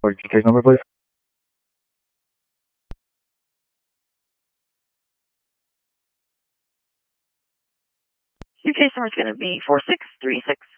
Or case number, please. Your case number is going to be 4636.